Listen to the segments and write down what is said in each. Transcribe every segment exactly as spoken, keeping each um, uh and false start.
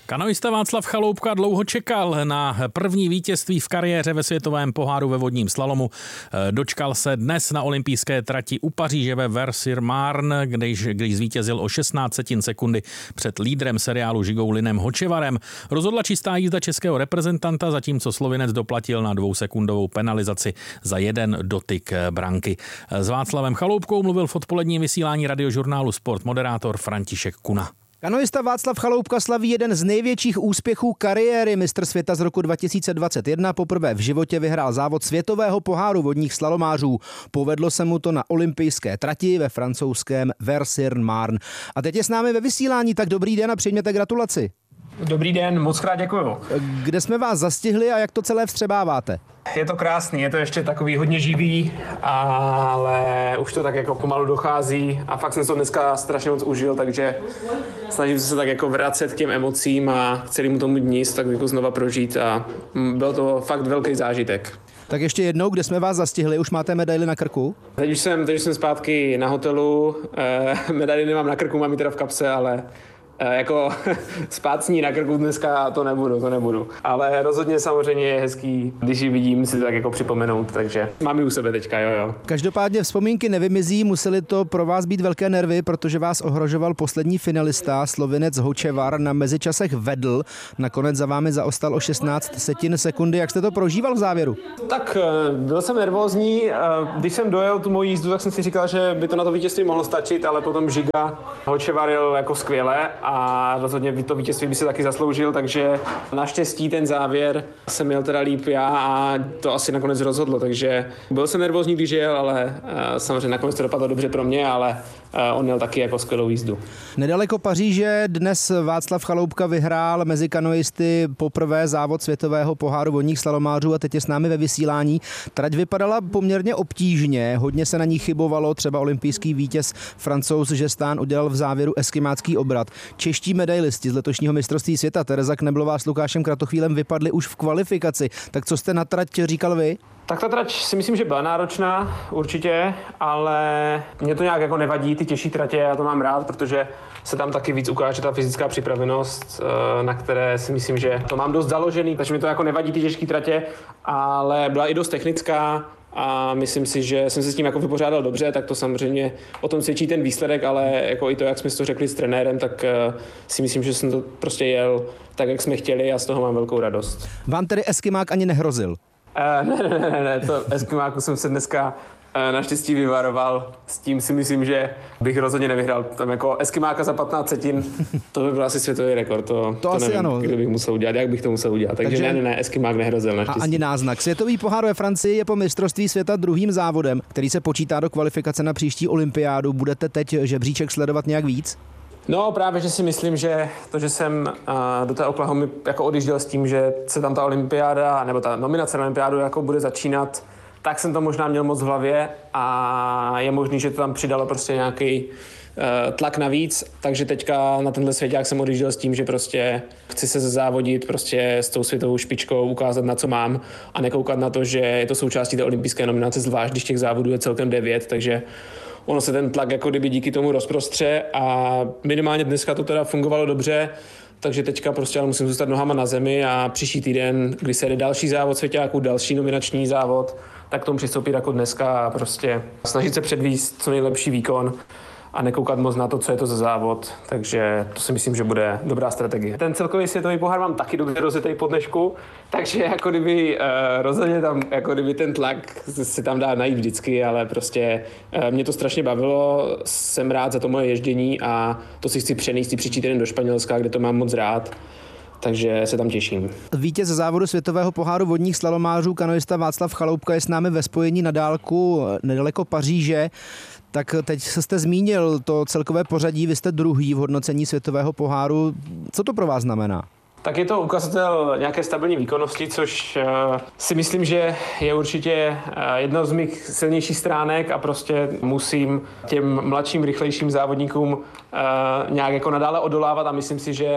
Kanoista Václav Chaloupka dlouho čekal na první vítězství v kariéře ve světovém poháru ve vodním slalomu. Dočkal se dnes na olympijské trati u Paříže ve Vers-sur-Marne, když, když zvítězil o šestnáct setin sekundy před lídrem seriálu Žigou Linem Hočevarem. Rozhodla čistá jízda českého reprezentanta, zatímco Slovinec doplatil na dvousekundovou penalizaci za jeden dotyk branky. S Václavem Chaloupkou mluvil v odpoledním vysílání radiožurnálu Sport moderátor František Kuna. Kanoista Václav Chaloupka slaví jeden z největších úspěchů kariéry. Mistr světa z roku dva tisíce dvacet jedna poprvé v životě vyhrál závod světového poháru vodních slalomářů. Povedlo se mu to na olympijské trati ve francouzském Vers-sur-Marne. A teď je s námi ve vysílání, tak dobrý den a přijměte gratulaci. Dobrý den, moc krát děkuju. Kde jsme vás zastihli a jak to celé vstřebáváte? Je to krásný, je to ještě takový hodně živý, ale už to tak jako pomalu dochází a fakt jsem to dneska strašně moc užil, takže snažím se tak jako vracet k těm emocím a k celému tomu dní tak jako znova prožít a byl to fakt velký zážitek. Tak ještě jednou, kde jsme vás zastihli, už máte medaili na krku? Teď už jsem, teď už jsem zpátky na hotelu, eh, medaili nemám na krku, mám ji teda v kapse, ale jako spát s ní na krku dneska to nebudu, to nebudu. Ale rozhodně samozřejmě je hezký, když ji vidím, si to tak jako připomenout, takže mám ji u sebe teďka, jo, jo. Každopádně vzpomínky nevymizí, museli to pro vás být velké nervy, protože vás ohrožoval poslední finalista, Slovinec Hočevar, na mezičasech vedl, nakonec za vámi zaostal o šestnáct setin sekundy. Jak jste to prožíval v závěru? Tak byl jsem nervózní, když jsem dojel tu moji jízdu, tak jsem si říkal, že by to na to vítězství mohlo stačit, ale potom Žiga Hočevar jel jako skvěle a rozhodně to vítězství by si taky zasloužil, takže naštěstí ten závěr jsem měl teda líp já a to asi nakonec rozhodlo, takže byl jsem nervózní, když jel, ale samozřejmě nakonec to dopadlo dobře pro mě, ale on měl taky jako skvělou jízdu. Nedaleko Paříže dnes Václav Chaloupka vyhrál mezi kanoisty poprvé závod světového poháru vodních slalomářů a teď je s námi ve vysílání. Trať vypadala poměrně obtížně, hodně se na ní chybovalo, třeba olympijský vítěz Francouz Žestán udělal v závěru eskimácký obrat. Čeští medailisti z letošního mistrovství světa Tereza Kneblová s Lukášem Kratochvílem vypadli už v kvalifikaci. Tak co jste na trať říkal vy? Tak ta trať si myslím, že byla náročná, určitě, ale mě to nějak jako nevadí, ty těžší tratě, já to mám rád, protože se tam taky víc ukáže ta fyzická připravenost, na které si myslím, že to mám dost založený, takže mi to jako nevadí ty těžké tratě, ale byla i dost technická a myslím si, že jsem se s tím jako vypořádal dobře, tak to samozřejmě o tom svědčí ten výsledek, ale jako i to, jak jsme si to řekli s trenérem, tak si myslím, že jsem to prostě jel tak, jak jsme chtěli a z toho mám velkou radost. Vám tedy eskimák ani nehrozil? Uh, ne, ne, ne, ne, to eskimáku jsem se dneska uh, naštěstí vyvaroval. S tím si myslím, že bych rozhodně nevyhrál. Tam jako eskimáka za patnáct setin, to by byl asi světový rekord. To, to, to asi nevím, ano. Kdybych musel udělat, jak bych to musel udělat. Takže, Takže ne, ne, ne, eskimák nehrozil naštěstí. A ani náznak. Světový pohár ve Francii je po mistrovství světa druhým závodem, který se počítá do kvalifikace na příští olympiádu. Budete teď žebříček sledovat nějak víc? No právě, že si myslím, že to, že jsem uh, do té Oklahomy jako odjížděl s tím, že se tam ta olympiáda, nebo ta nominace na olympiádu jako bude začínat, tak jsem to možná měl moc v hlavě a je možný, že to tam přidalo prostě nějaký uh, tlak navíc, takže teďka na tenhle svěťák jsem odjížděl s tím, že prostě chci se závodit prostě s tou světovou špičkou, ukázat, na co mám a nekoukat na to, že je to součástí té olympijské nominace, zvlášť když těch závodů je celkem devět, takže ono se ten tlak jako kdyby díky tomu rozprostře a minimálně dneska to teda fungovalo dobře, takže teďka prostě ale musím zůstat nohama na zemi a příští týden, kdy se jde další závod svěťáků, další nominační závod, tak k tomu přistoupit jako dneska a prostě snažit se předvíst co nejlepší výkon a nekoukat moc na to, co je to za závod, takže to si myslím, že bude dobrá strategie. Ten celkový světový pohár mám taky dobře rozjetý po dnešku, takže jako kdyby uh, rozhodně tam, jako kdyby ten tlak se tam dá najít vždycky, ale prostě uh, mě to strašně bavilo, jsem rád za to moje ježdění a to si chci přenést příští týden do Španělska, kde to mám moc rád. Takže se tam těším. Vítěz závodu světového poháru vodních slalomářů, kanoista Václav Chaloupka je s námi ve spojení na dálku nedaleko Paříže. Tak teď jste zmínil to celkové pořadí, vy jste druhý v hodnocení světového poháru. Co to pro vás znamená? Tak je to ukazatel nějaké stabilní výkonnosti, což uh, si myslím, že je určitě uh, jedna z mých silnějších stránek a prostě musím těm mladším, rychlejším závodníkům uh, nějak jako nadále odolávat a myslím si, že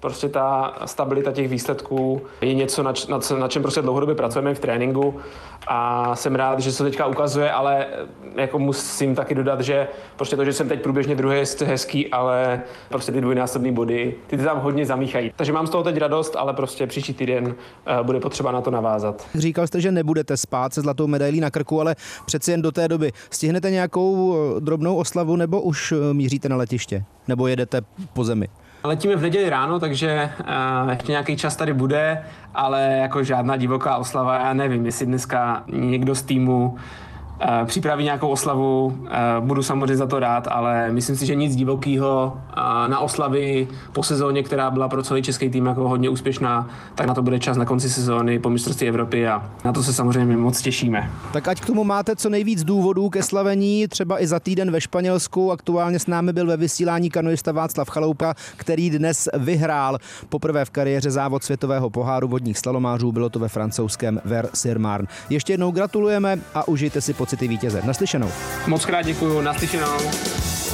Prostě ta stabilita těch výsledků je něco, na, na, na čem prostě dlouhodobě pracujeme v tréninku a jsem rád, že se to teďka ukazuje, ale jako musím taky dodat, že prostě to, že jsem teď průběžně druhý, je hezký, ale prostě ty dvojnásobný body, ty ty tam hodně zamíchají. Takže mám z toho teď radost, ale prostě příští týden uh, bude potřeba na to navázat. Říkal jste, že nebudete spát se zlatou medailí na krku, ale přeci jen do té doby stihnete nějakou drobnou oslavu nebo už míříte na letiště? Nebo jedete po zemi? Letíme v neděli ráno, takže uh, ještě nějaký čas tady bude, ale jako žádná divoká oslava, já nevím, jestli dneska někdo z týmu uh, připraví nějakou oslavu, uh, budu samozřejmě za to rád, ale myslím si, že nic divokého uh, na oslavy po sezóně, která byla pro celý český tým jako hodně úspěšná, tak na to bude čas na konci sezóny po mistrovství Evropy a na to se samozřejmě moc těšíme. Tak ať k tomu máte co nejvíc důvodů ke slavení, třeba i za týden ve Španělsku. Aktuálně s námi byl ve vysílání kanoista Václav Chaloupa, který dnes vyhrál poprvé v kariéře závod světového poháru vodních slalomářů, bylo to ve francouzském Vers-sur-Marne. Ještě jednou gratulujeme a užijte si pocity vítěze. Naslyšenou. Moc krát děkuju, naslyšenou.